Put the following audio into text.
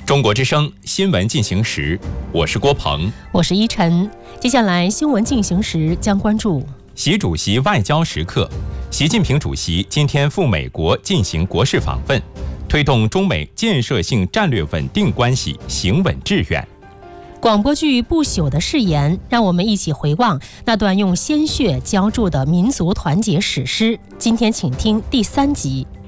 中国之声新闻进行时，我是郭鹏， 我是依晨。接下来新闻进行时将关注习主席外交时刻。习近平主席今天赴美国进行国事访问，推动中美建设性战略稳定关系行稳致远。 广播剧《不朽的誓言》，让我们一起回望那段用鲜血浇筑的民族团结史诗。今天请听第3集。